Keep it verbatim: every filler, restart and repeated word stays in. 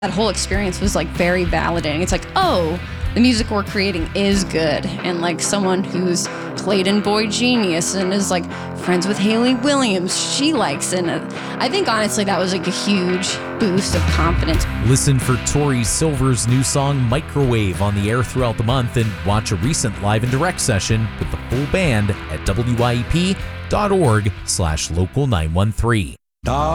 That whole experience was like very validating. It's like, oh, the music we're creating is good. And like someone who's played in Boy Genius and is like friends with Hayley Williams, she likes it. And I think honestly that was like a huge boost of confidence. Listen for Tori Silver's new song Microwave on the air throughout the month, and watch a recent live and direct session with the full band at W I E P dot org slash local nine one three.